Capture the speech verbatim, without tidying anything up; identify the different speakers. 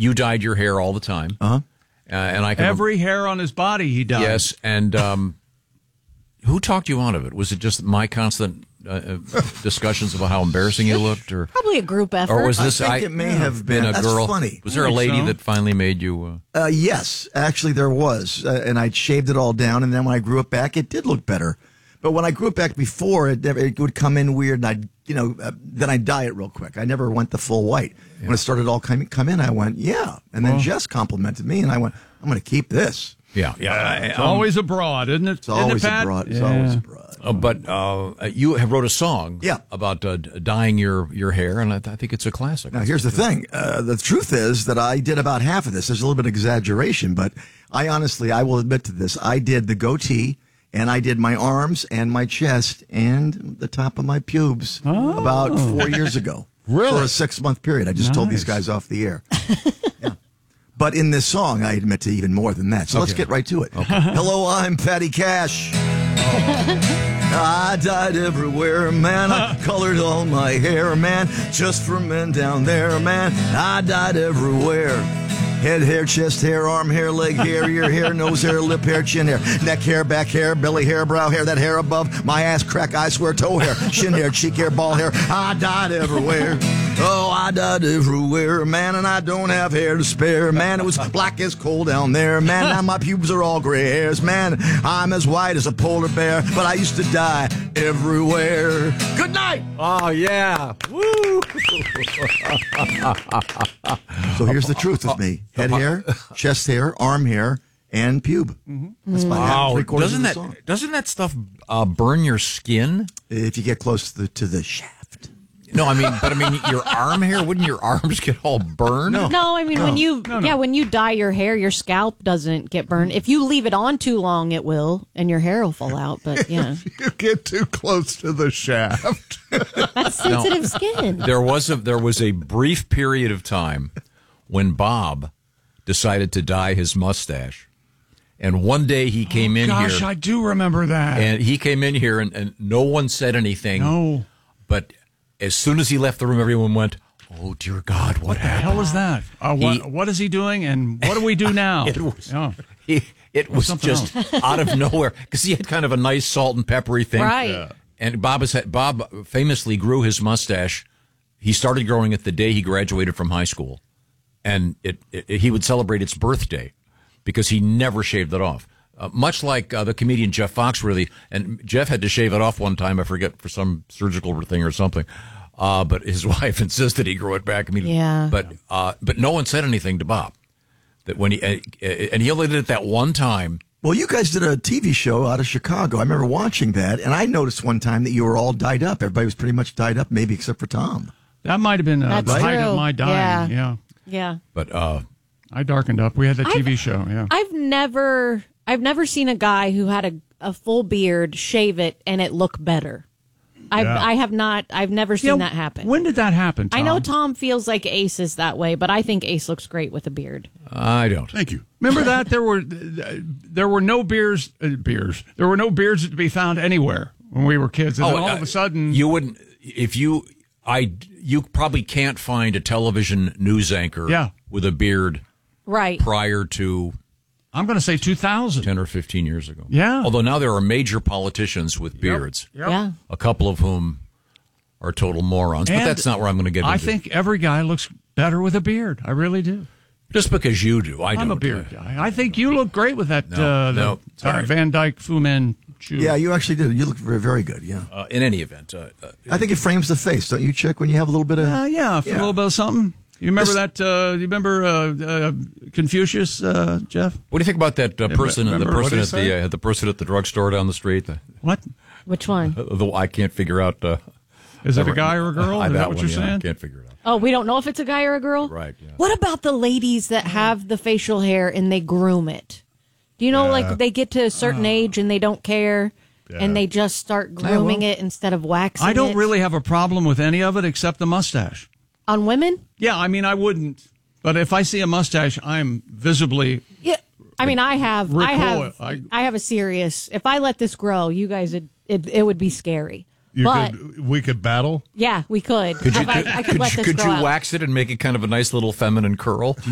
Speaker 1: you dyed your hair all the time.
Speaker 2: Uh-huh.
Speaker 1: Uh, and I can
Speaker 3: Every hair on his body he dyed.
Speaker 1: Yes, and um, who talked you out of it? Was it just my constant uh, discussions about how embarrassing you looked, or
Speaker 4: Probably a group effort.
Speaker 1: or was this?
Speaker 2: I think it may have been.
Speaker 1: a
Speaker 2: That's
Speaker 1: girl.
Speaker 2: funny.
Speaker 1: Was there a lady
Speaker 3: so.
Speaker 1: that finally made you? Uh,
Speaker 2: Uh, yes, actually there was, uh, and I shaved it all down, and then when I grew it back, it did look better. But when I grew it back before, it, never, it would come in weird, and I'd, you know, uh, then I'd dye it real quick. I never went the full white. Yeah. When it started all come, come in, I went, yeah. And then
Speaker 3: Well.
Speaker 2: Jess complimented me, and I went, I'm going to keep this.
Speaker 1: yeah, yeah.
Speaker 3: It's
Speaker 1: um,
Speaker 3: always abroad, isn't it?
Speaker 2: It's always
Speaker 3: isn't it, Pat?
Speaker 2: abroad. It's
Speaker 3: Yeah.
Speaker 2: always abroad.
Speaker 1: uh, but uh, you have wrote a song,
Speaker 2: Yeah.
Speaker 1: about uh, dyeing your, your hair, and I, I think it's a classic.
Speaker 2: Now, here's the thing. Uh, the truth is that I did about half of this. There's a little bit of exaggeration, but I honestly, I will admit to this. I did the goatee, and I did my arms and my chest and the top of my pubes
Speaker 3: Oh.
Speaker 2: about four years ago.
Speaker 5: Really?
Speaker 2: For a six-month period. I just told these
Speaker 3: Nice.
Speaker 2: guys off the air. Yeah. But in this song, I admit to even more than that. So let's
Speaker 1: Okay.
Speaker 2: get right to it. Hello, I'm Patty Cash. I dyed everywhere, man. I colored all my hair, man. Just for men down there, man. I dyed everywhere. Head hair, chest hair, arm hair, leg hair, ear hair, nose hair, lip hair, chin hair, neck hair, back hair, belly hair, brow hair, that hair above my ass crack, I swear, toe hair, shin hair, cheek hair, ball hair. I dyed everywhere. Oh, I dyed everywhere, man, and I don't have hair to spare, man. It was black as coal down there, man. Now my pubes are all gray hairs, man. I'm as white as a polar bear, but I used to dye everywhere. Good night.
Speaker 1: Oh yeah, woo!
Speaker 2: So here's the truth with me: head hair, chest hair, arm hair, and pube. That's about half,
Speaker 1: Wow,
Speaker 2: three quarters
Speaker 1: doesn't
Speaker 2: of the
Speaker 1: that
Speaker 2: song.
Speaker 1: doesn't that stuff uh, burn your skin?
Speaker 2: If you get close to the, to the shaft.
Speaker 1: No, I mean, but I mean, your arm hair. Wouldn't your arms get all burned? No.
Speaker 4: No, I mean when you yeah when you dye your hair, your scalp doesn't get burned. If you leave it on too long, it will, and your hair will fall out. But yeah,
Speaker 5: You get too close to the shaft.
Speaker 4: that's sensitive skin.
Speaker 1: There was a there was a brief period of time when Bob decided to dye his mustache, and one day he came in
Speaker 3: Gosh,
Speaker 1: here,
Speaker 3: I do remember that.
Speaker 1: and he came in here, and, and no one said anything.
Speaker 3: no.
Speaker 1: But as soon as he left the room, everyone went, "Oh dear God, what
Speaker 3: What the
Speaker 1: happened?"
Speaker 3: hell is that? Uh, what,
Speaker 1: He-
Speaker 3: what is he doing, and what do we do now?
Speaker 1: It was,
Speaker 3: Yeah.
Speaker 1: he, it was
Speaker 3: something
Speaker 1: just out of nowhere because he had kind of a nice salt and peppery thing,
Speaker 4: Right. Yeah.
Speaker 1: And Bob has had, Bob famously grew his mustache. He started growing it the day he graduated from high school, and it, it he would celebrate its birthday because he never shaved it off. Uh, much like uh, the comedian Jeff Foxworthy, and Jeff had to shave it off one time. I forget for some surgical thing or something. Uh, but his wife insisted he grew it back immediately.
Speaker 4: Yeah.
Speaker 1: But uh, but no one said anything to Bob. That when he uh, and he only did it that one time.
Speaker 2: Well, you guys did a T V show out of Chicago. I remember watching that, and I noticed one time that you were all dyed up. Everybody was pretty much dyed up, maybe except for Tom.
Speaker 3: That might have been uh,
Speaker 4: That's
Speaker 3: the height
Speaker 4: true.
Speaker 3: of my dying.
Speaker 4: Yeah.
Speaker 3: Yeah.
Speaker 4: Yeah,
Speaker 1: But uh,
Speaker 3: I darkened up. We had the T V
Speaker 4: I've-
Speaker 3: show. Yeah.
Speaker 4: I've never I've never seen a guy who had a, a full beard shave it and it look better. I've,
Speaker 3: Yeah.
Speaker 4: I have not. I've never seen
Speaker 3: Yeah,
Speaker 4: that happen.
Speaker 3: When did that happen, Tom?
Speaker 4: I know Tom feels like Ace is that way, but I think Ace looks great with a beard.
Speaker 1: I don't.
Speaker 5: Thank you.
Speaker 3: Remember that there were there were no beers uh, beers. There were no beards to be found anywhere when we were kids, and then all
Speaker 1: uh,
Speaker 3: of a sudden,
Speaker 1: you wouldn't if you I you probably can't find a television news anchor
Speaker 3: Yeah.
Speaker 1: with a beard
Speaker 4: Right.
Speaker 1: prior to
Speaker 3: I'm going to say two thousand.
Speaker 1: ten or fifteen years ago.
Speaker 3: Yeah.
Speaker 1: Although now there are major politicians with beards,
Speaker 3: Yep.
Speaker 4: Yeah.
Speaker 1: a couple of whom are total morons. But
Speaker 3: And
Speaker 1: that's not where I'm going to get
Speaker 3: I
Speaker 1: into.
Speaker 3: think every guy looks better with a beard. I really do.
Speaker 1: Just because you do, I don't.
Speaker 3: I'm a beard guy. I think you look great with that
Speaker 1: No,
Speaker 3: uh, the,
Speaker 1: no,
Speaker 3: uh,
Speaker 1: sorry.
Speaker 3: Van Dyke Fu Manchu.
Speaker 2: Yeah, you actually did. You look very, very good. Yeah,
Speaker 1: Uh, in any event, uh, uh,
Speaker 2: I think it frames the face, don't you, Chick? When you have a little bit of
Speaker 3: Uh, yeah, for
Speaker 2: Yeah.
Speaker 3: a little bit of something. You remember
Speaker 2: This-
Speaker 3: that? Uh, you remember uh, uh, Confucius, uh, Jeff?
Speaker 1: what do you think about that uh, person? The
Speaker 3: remember-
Speaker 1: person
Speaker 5: What'd
Speaker 1: at
Speaker 5: he
Speaker 1: the
Speaker 5: say?
Speaker 1: uh, the person at the drugstore down the street. The,
Speaker 3: What
Speaker 4: Which one?
Speaker 1: the, I can't figure out. Uh,
Speaker 3: is it? A
Speaker 1: never-
Speaker 3: guy or a girl?
Speaker 1: Uh,
Speaker 3: Is
Speaker 1: that
Speaker 3: that what
Speaker 1: one,
Speaker 3: you're
Speaker 1: yeah, I
Speaker 3: saying?
Speaker 1: can't figure it out.
Speaker 4: Oh, we don't know if it's a guy or a girl?
Speaker 1: Right, yeah.
Speaker 4: What about the ladies that have the facial hair and they groom it? Do you know, like, they get to a certain age and they don't care and they just start grooming it instead of waxing
Speaker 3: I don't
Speaker 4: it?
Speaker 3: really have a problem with any of it except the mustache.
Speaker 4: On women?
Speaker 3: Yeah, I mean, I wouldn't. But if I see a mustache, I'm visibly.
Speaker 4: Yeah. I mean, I have, I have,
Speaker 3: Recoil. I-
Speaker 4: I have a serious, if I let this grow, you guys, would, it, it would be scary.
Speaker 5: You
Speaker 4: but,
Speaker 5: could, we could battle.
Speaker 4: yeah, we could.
Speaker 1: Could you,
Speaker 4: If I,
Speaker 1: could,
Speaker 4: I could
Speaker 1: could
Speaker 4: let
Speaker 1: you,
Speaker 4: this
Speaker 1: could
Speaker 4: grow
Speaker 1: you
Speaker 4: out.
Speaker 1: wax it and make it kind of a nice little feminine curl?